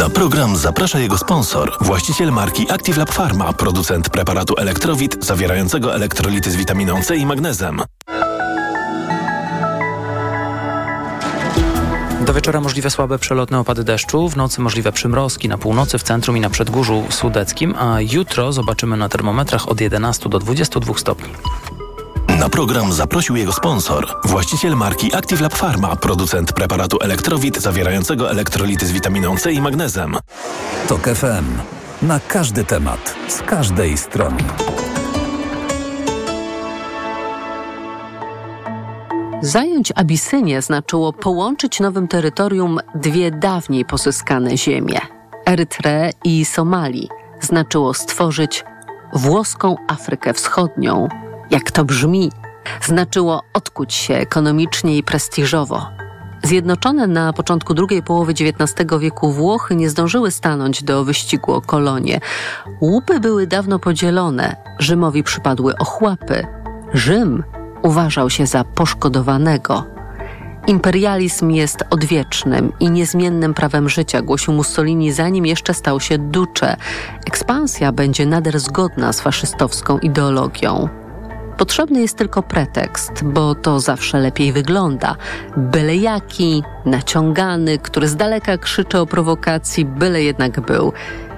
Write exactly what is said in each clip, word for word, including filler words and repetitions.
Na program zaprasza jego sponsor, właściciel marki ActiveLab Pharma, producent preparatu Elektrowit zawierającego elektrolity z witaminą C i magnezem. Do wieczora możliwe słabe przelotne opady deszczu, w nocy możliwe przymrozki na północy, w centrum i na przedgórzu sudeckim, a jutro zobaczymy na termometrach od jedenastu do dwudziestu dwóch stopni. Na program zaprosił jego sponsor, właściciel marki ActiveLab Pharma, producent preparatu Elektrowit zawierającego elektrolity z witaminą C i magnezem. Tok F M. Na każdy temat, z każdej strony. Zająć Abisynię znaczyło połączyć nowym terytorium dwie dawniej pozyskane ziemie, Erytreę i Somalii. Znaczyło stworzyć włoską Afrykę Wschodnią. Jak to brzmi? Znaczyło odkuć się ekonomicznie i prestiżowo. Zjednoczone na początku drugiej połowy dziewiętnastego wieku Włochy nie zdążyły stanąć do wyścigu o kolonie. Łupy były dawno podzielone, Rzymowi przypadły ochłapy. Rzym uważał się za poszkodowanego. Imperializm jest odwiecznym i niezmiennym prawem życia, głosił Mussolini, zanim jeszcze stał się duce. Ekspansja będzie nader zgodna z faszystowską ideologią. Potrzebny jest tylko pretekst, bo to zawsze lepiej wygląda. Byle jaki, naciągany, który z daleka krzyczy o prowokacji, byle jednak był.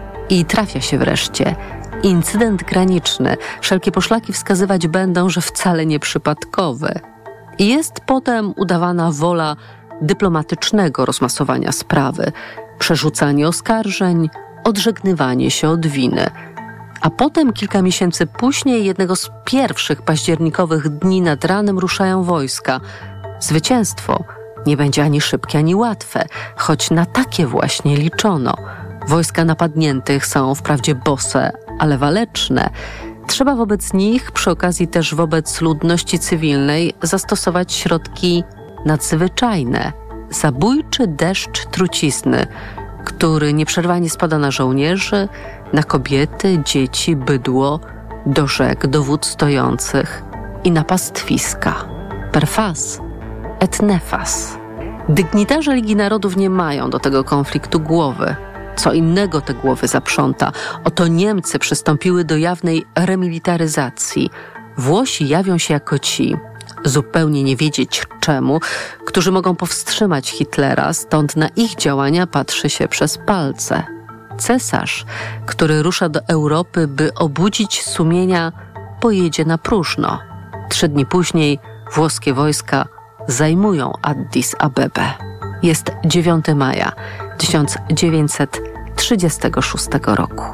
I trafia się wreszcie incydent graniczny. Wszelkie poszlaki wskazywać będą, że wcale nie przypadkowy. I jest potem udawana wola dyplomatycznego rozmasowania sprawy, przerzucanie oskarżeń, odżegnywanie się od winy. A potem, kilka miesięcy później, jednego z pierwszych październikowych dni nad ranem ruszają wojska. Zwycięstwo nie będzie ani szybkie, ani łatwe, choć na takie właśnie liczono. Wojska napadniętych są wprawdzie bose, ale waleczne. Trzeba wobec nich, przy okazji też wobec ludności cywilnej, zastosować środki nadzwyczajne. Zabójczy deszcz trucizny, który nieprzerwanie spada na żołnierzy, na kobiety, dzieci, bydło, do rzek, do wód stojących i na pastwiska. Per fas et nefas. Dygnitarze Ligi Narodów nie mają do tego konfliktu głowy. Co innego te głowy zaprząta. Oto Niemcy przystąpiły do jawnej remilitaryzacji. Włosi jawią się jako ci, zupełnie nie wiedzieć czemu, którzy mogą powstrzymać Hitlera, stąd na ich działania patrzy się przez palce. Cesarz, który rusza do Europy, by obudzić sumienia, pojedzie na próżno. Trzy dni później włoskie wojska zajmują Addis Abebę. Jest dziewiątego maja tysiąc dziewięćset trzydziestego szóstego roku.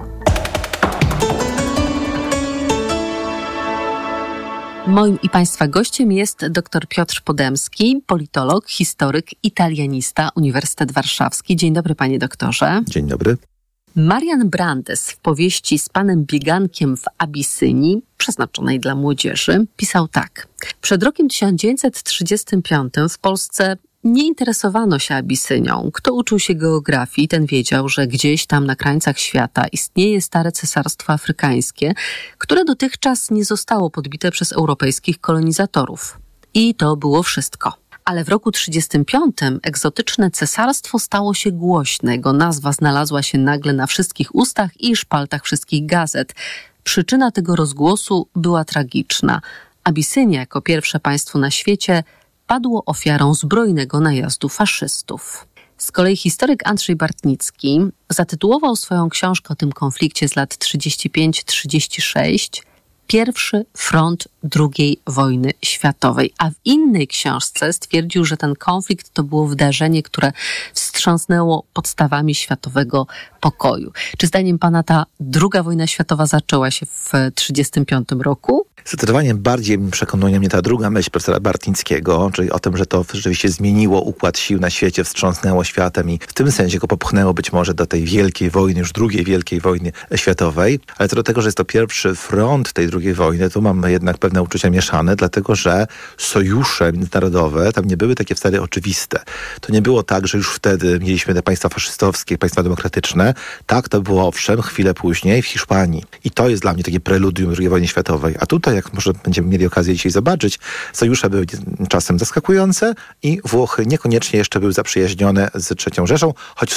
Moim i Państwa gościem jest dr Piotr Podemski, politolog, historyk, italianista, Uniwersytet Warszawski. Dzień dobry, panie doktorze. Dzień dobry. Marian Brandes w powieści Z panem Biegankiem w Abisynii, przeznaczonej dla młodzieży, pisał tak. Przed rokiem tysiąc dziewięćset trzydziestym piątym w Polsce nie interesowano się Abisynią. Kto uczył się geografii, ten wiedział, że gdzieś tam na krańcach świata istnieje stare cesarstwo afrykańskie, które dotychczas nie zostało podbite przez europejskich kolonizatorów. I to było wszystko. Ale w roku trzydziestym piątym egzotyczne cesarstwo stało się głośne. Jego nazwa znalazła się nagle na wszystkich ustach i szpaltach wszystkich gazet. Przyczyna tego rozgłosu była tragiczna. Abisynia jako pierwsze państwo na świecie padło ofiarą zbrojnego najazdu faszystów. Z kolei historyk Andrzej Bartnicki zatytułował swoją książkę o tym konflikcie z lat trzydziestego piątego do trzydziestego szóstego Pierwszy front drugiej wojny światowej, a w innej książce stwierdził, że ten konflikt to było wydarzenie, które wstrząsnęło podstawami światowego pokoju. Czy zdaniem pana ta druga wojna światowa zaczęła się w trzydziestym piątym roku? Zdecydowanie bardziej przekonuje mnie ta druga myśl profesora Bartnickiego, czyli o tym, że to rzeczywiście zmieniło układ sił na świecie, wstrząsnęło światem i w tym sensie go popchnęło być może do tej wielkiej wojny, już drugiej wielkiej wojny światowej. Ale co do tego, że jest to pierwszy front tej drugiej wojny, tu mamy jednak pewne uczucia mieszane, dlatego że sojusze międzynarodowe tam nie były takie wcale oczywiste. To nie było tak, że już wtedy mieliśmy te państwa faszystowskie, państwa demokratyczne. Tak, to było owszem chwilę później w Hiszpanii. I to jest dla mnie takie preludium drugiej wojny światowej. A tutaj, jak może będziemy mieli okazję dzisiaj zobaczyć, sojusze były czasem zaskakujące i Włochy niekoniecznie jeszcze były zaprzyjaźnione z trzecią Rzeszą, choć